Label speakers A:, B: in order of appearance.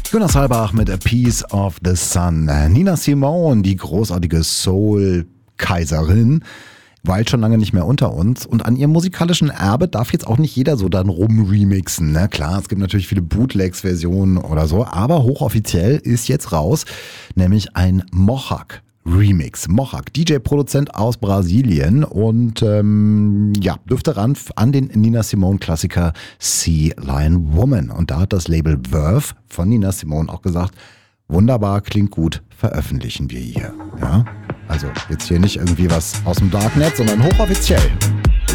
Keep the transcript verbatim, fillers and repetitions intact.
A: Jonas Halbach mit A Piece of the Sun. Nina Simone, die großartige Soul-Kaiserin, weilt schon lange nicht mehr unter uns. Und an ihrem musikalischen Erbe darf jetzt auch nicht jeder so dann rumremixen. Ne? Klar, es gibt natürlich viele Bootlegs-Versionen oder so, aber hochoffiziell ist jetzt raus, nämlich ein Mohawk Remix. Mohawk, D J-Produzent aus Brasilien und ähm, ja, dürfte ran an den Nina Simone-Klassiker Sea Lion Woman. Und da hat das Label Verve von Nina Simone auch gesagt, wunderbar, klingt gut, veröffentlichen wir hier. Ja? Also jetzt hier nicht irgendwie was aus dem Darknet, sondern hochoffiziell.